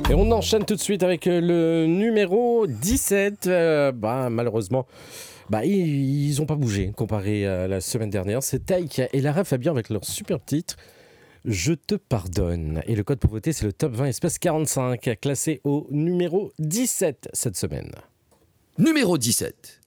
Et on enchaîne tout de suite avec le numéro 17. Malheureusement, ils ont pas bougé comparé à la semaine dernière. C'est Taïk et Lara Fabian avec leur super titre Je te pardonne. Et le code pour voter, c'est le top 20 espèce 45, classé au numéro 17 cette semaine. Numéro 17.